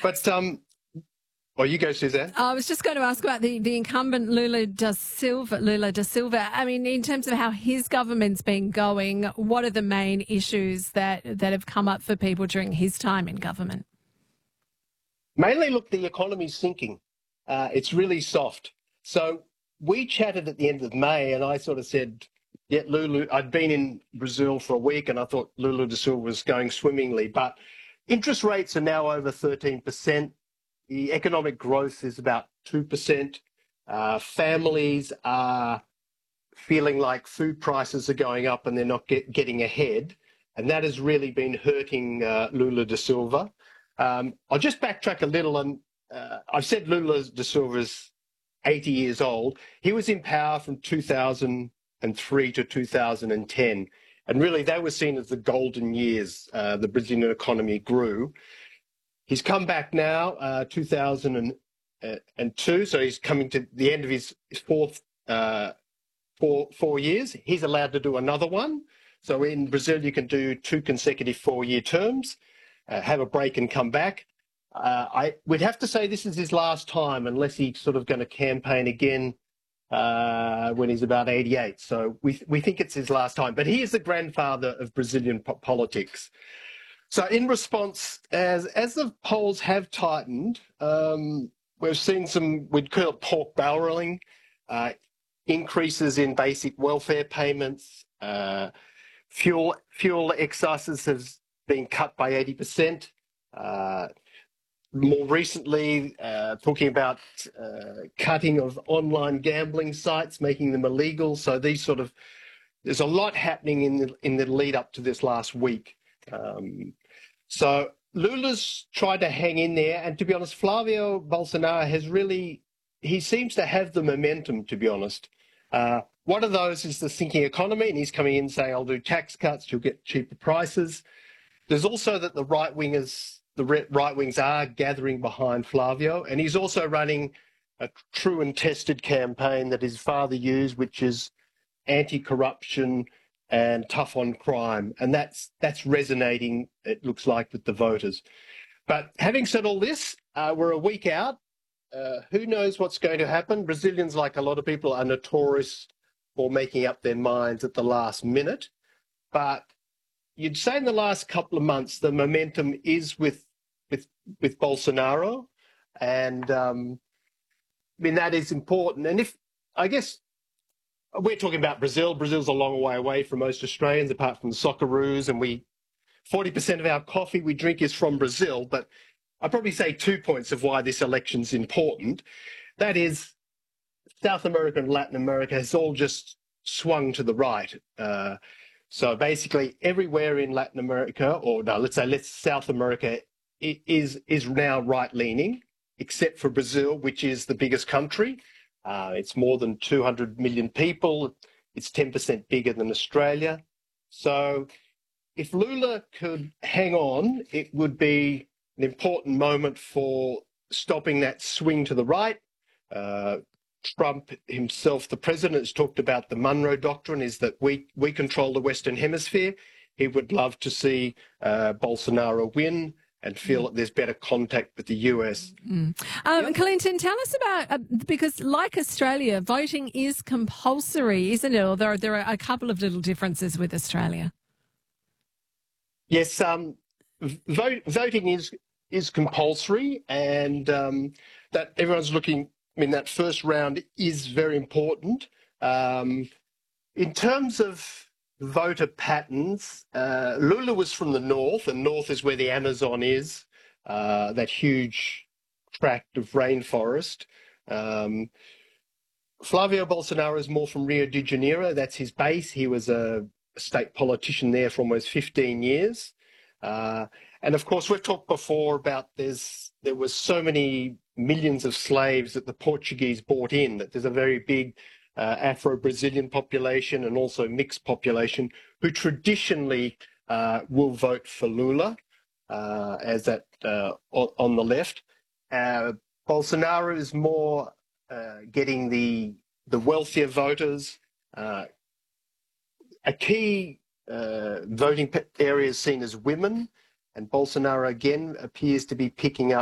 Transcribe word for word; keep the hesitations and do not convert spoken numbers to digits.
But, um, well, you go, Suzanne. I was just going to ask about the, the incumbent Lula da Silva. Lula da Silva. I mean, in terms of how his government's been going, what are the main issues that, that have come up for people during his time in government? Mainly, look, the economy's sinking. Uh, it's really soft. So we chatted at the end of May, and I sort of said, yeah, Lula, I'd been in Brazil for a week, and I thought Lula da Silva was going swimmingly. But interest rates are now over thirteen percent. The economic growth is about two percent. Uh, families are feeling like food prices are going up and they're not get, getting ahead. And that has really been hurting uh, Lula da Silva. Um, I'll just backtrack a little. And uh, I've said Lula da Silva is eighty years old. He was in power from two thousand three to two thousand ten. And really, they were seen as the golden years. Uh, the Brazilian economy grew. He's come back now, uh, two thousand two, so he's coming to the end of his fourth uh, four, four years. He's allowed to do another one. So in Brazil, you can do two consecutive four-year terms, uh, have a break and come back. Uh, I we'd have to say this is his last time, unless he's sort of going to campaign again uh, when he's about eighty-eight. So we we think it's his last time. But he is the grandfather of Brazilian po politics. So in response, as as the polls have tightened, um, we've seen some, we'd call it pork barreling, uh, increases in basic welfare payments, uh, fuel fuel excesses have been cut by eighty percent. Uh, more recently, uh, talking about uh, cutting of online gambling sites, making them illegal. So these sort of, there's a lot happening in the, in the lead up to this last week. Um, So Lula's tried to hang in there, and to be honest, Flavio Bolsonaro has really, he seems to have the momentum, to be honest. Uh, one of those is the sinking economy, and he's coming in saying, I'll do tax cuts, you'll get cheaper prices. There's also that the right-wingers, the right-wings are gathering behind Flavio, and he's also running a true and tested campaign that his father used, which is anti-corruption and tough on crime. And that's that's resonating, it looks like, with the voters. But having said all this, uh, we're a week out. Uh, who knows what's going to happen? Brazilians, like a lot of people, are notorious for making up their minds at the last minute. But you'd say in the last couple of months, the momentum is with with, with Bolsonaro. And um, I mean, that is important. And if, I guess, we're talking about Brazil. Brazil's a long way away from most Australians, apart from the Socceroos, and we forty percent of our coffee we drink is from Brazil. But I'd probably say two points of why this election's important. That is, South America and Latin America has all just swung to the right. Uh, so basically, everywhere in Latin America, or no, let's say let's South America, is is now right-leaning, except for Brazil, which is the biggest country. Uh, it's more than two hundred million people. It's ten percent bigger than Australia. So if Lula could hang on, it would be an important moment for stopping that swing to the right. Uh, Trump himself, the president, has talked about the Monroe Doctrine, is that we, we control the Western Hemisphere. He would love to see uh, Bolsonaro win and feel that there's better contact with the U S. Mm. Um, yep. Clinton, tell us about, uh, because like Australia, voting is compulsory, isn't it? Or there are, there are a couple of little differences with Australia. Yes, um, vote, voting is is compulsory, and um, that everyone's looking, I mean, that first round is very important. Um, in terms of voter patterns, uh, Lula was from the north, and north is where the Amazon is, uh, that huge tract of rainforest. Um, Flavio Bolsonaro is more from Rio de Janeiro. That's his base. He was a state politician there for almost fifteen years. Uh, and of course, we've talked before about there's, there was so many millions of slaves that the Portuguese brought in, that there's a very big uh, Afro-Brazilian population and also mixed population who traditionally uh, will vote for Lula, uh, as that uh, on, on the left. Uh, Bolsonaro is more uh, getting the, the wealthier voters. Uh, a key uh, voting area is seen as women, and Bolsonaro again appears to be picking up